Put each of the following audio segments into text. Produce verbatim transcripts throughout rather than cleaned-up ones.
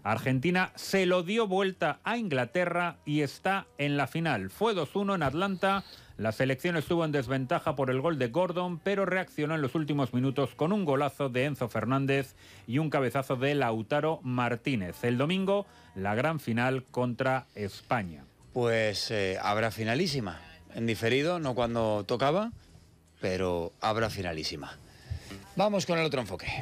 Argentina se lo dio vuelta a Inglaterra y está en la final. Fue dos uno en Atlanta. La selección estuvo en desventaja por el gol de Gordon, pero reaccionó en los últimos minutos con un golazo de Enzo Fernández y un cabezazo de Lautaro Martínez. El domingo, la gran final contra España. Pues eh, habrá finalísima. En diferido, no cuando tocaba, pero habrá finalísima. Vamos con el otro enfoque.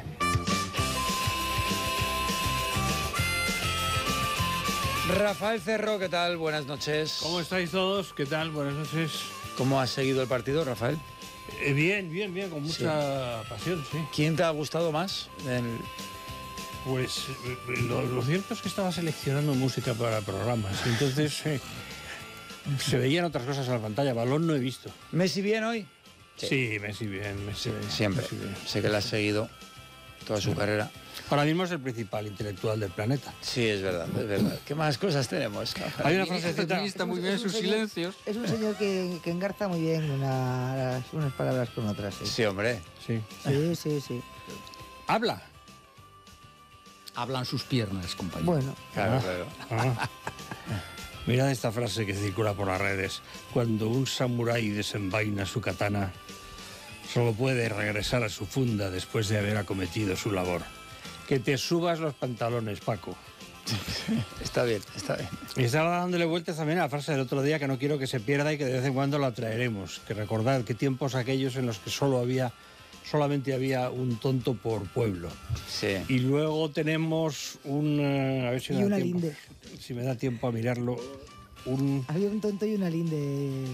Rafael Cerro, ¿qué tal? Buenas noches. ¿Cómo estáis todos? ¿Qué tal? Buenas noches. ¿Cómo has seguido el partido, Rafael? Eh, bien, bien, bien, con mucha sí. pasión, sí. ¿Quién te ha gustado más? El... Pues eh, lo, lo cierto es que estaba seleccionando música para programas, entonces eh, se veían otras cosas en la pantalla. Balón no he visto. ¿Messi bien hoy? Sí, sí Messi bien, Messi bien. Siempre. Messi bien. Sé que la has seguido toda su sí. carrera. Ahora mismo es el principal intelectual del planeta. Sí, es verdad, es verdad. ¿Qué más cosas tenemos? Hay una frasecita. Está muy bien sus señor, silencios. Es un señor que, que engarza muy bien una, unas palabras con otras. ¿Sí? Sí, hombre. Sí, sí, sí. sí. Habla. Hablan sus piernas, compañero. Bueno. Claro, claro. Ah. Mirad esta frase que circula por las redes. Cuando un samurái desenvaina su katana, solo puede regresar a su funda después de haber acometido su labor. Que te subas los pantalones, Paco. Está bien, está bien. Y estaba dándole vueltas también a la frase del otro día, que no quiero que se pierda y que de vez en cuando la traeremos. Que recordad que tiempos aquellos en los que solo había, solamente había un tonto por pueblo. Sí. Y luego tenemos un... Uh, a ver si me y da una tiempo, linde. Si me da tiempo a mirarlo. Un... Había un tonto y una linde.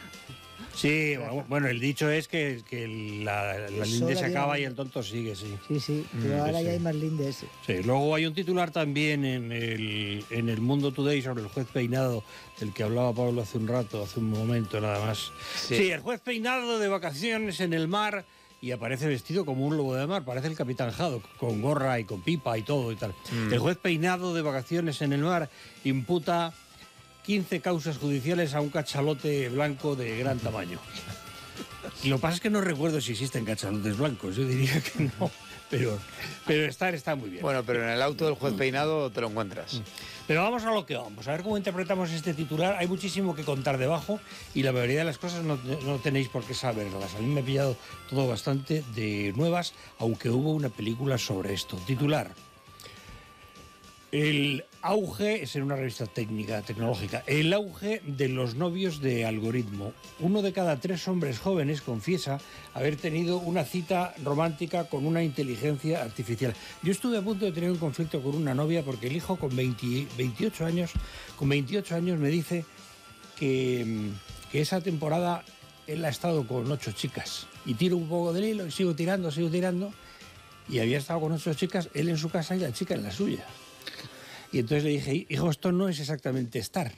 Sí, bueno, el dicho es que, que la, la linde se acaba y el tonto sigue, sí. Sí, sí, pero mm, ahora sí. ya hay más lindes. Sí, luego hay un titular también en el, en el Mundo Today sobre el juez Peinado, del que hablaba Pablo hace un rato, hace un momento nada más. Sí, sí el juez Peinado de vacaciones en el mar y aparece vestido como un lobo de mar, parece el Capitán Haddock, con gorra y con pipa y todo y tal. Mm. El juez Peinado de vacaciones en el mar imputa quince causas judiciales a un cachalote blanco de gran tamaño. Y lo que pasa es que no recuerdo si existen cachalotes blancos, yo diría que no, pero, pero estar está muy bien. Bueno, pero en el auto del juez Peinado te lo encuentras. Pero vamos a lo que vamos, a ver cómo interpretamos este titular. Hay muchísimo que contar debajo y la mayoría de las cosas no, no tenéis por qué saberlas. A mí me ha pillado todo bastante de nuevas, aunque hubo una película sobre esto. Titular: el auge, es en una revista técnica, tecnológica, el auge de los novios de algoritmo. Uno de cada tres hombres jóvenes confiesa haber tenido una cita romántica con una inteligencia artificial. Yo estuve a punto de tener un conflicto con una novia porque el hijo con veinte, veintiocho años, con veintiocho años me dice que, que esa temporada él ha estado con ocho chicas y tiro un poco del hilo y sigo tirando, sigo tirando y había estado con ocho chicas, él en su casa y la chica en la suya. Y entonces le dije, hijo, esto no es exactamente estar.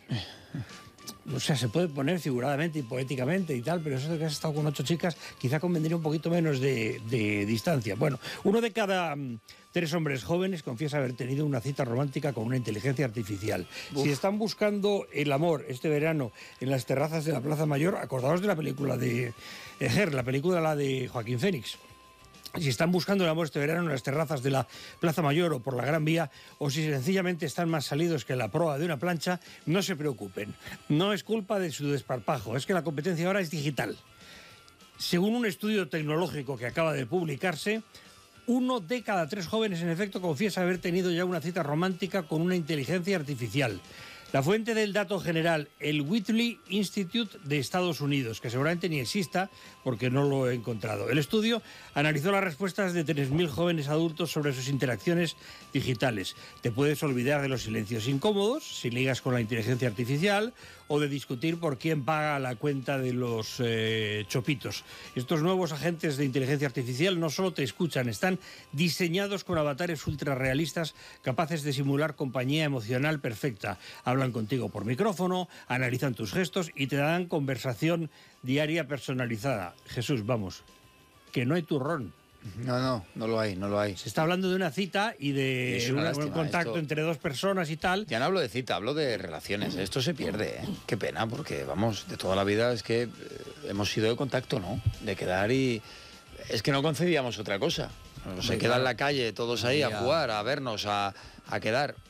O sea, se puede poner figuradamente y poéticamente y tal, pero eso de que has estado con ocho chicas quizá convendría un poquito menos de, de distancia. Bueno, uno de cada um, tres hombres jóvenes confiesa haber tenido una cita romántica con una inteligencia artificial. Uf. Si están buscando el amor este verano en las terrazas de la Plaza Mayor, acordaos de la película de Her, la película la de Joaquín Phoenix. Si están buscando el amor este verano en las terrazas de la Plaza Mayor o por la Gran Vía, o si sencillamente están más salidos que la proa de una plancha, no se preocupen. No es culpa de su desparpajo, es que la competencia ahora es digital. Según un estudio tecnológico que acaba de publicarse, uno de cada tres jóvenes, en efecto, confiesa haber tenido ya una cita romántica con una inteligencia artificial. La fuente del dato general, el Whitley Institute de Estados Unidos, que seguramente ni exista porque no lo he encontrado. El estudio analizó las respuestas de tres mil jóvenes adultos sobre sus interacciones digitales. Te puedes olvidar de los silencios incómodos si ligas con la inteligencia artificial o de discutir por quién paga la cuenta de los eh, chopitos. Estos nuevos agentes de inteligencia artificial no solo te escuchan, están diseñados con avatares ultrarrealistas capaces de simular compañía emocional perfecta. Hablan contigo por micrófono, analizan tus gestos y te dan conversación diaria personalizada. Jesús, vamos, que no hay turrón. No, no, no lo hay, no lo hay. Se está hablando de una cita y de es una un, lástima, un contacto esto... entre dos personas y tal. Ya no hablo de cita, hablo de relaciones. Esto se pierde, ¿eh? Qué pena, porque, vamos, de toda la vida es que eh, hemos sido de contacto, ¿no? De quedar y... Es que no concebíamos otra cosa. Se queda en la calle todos ahí a jugar, a vernos, a, a quedar.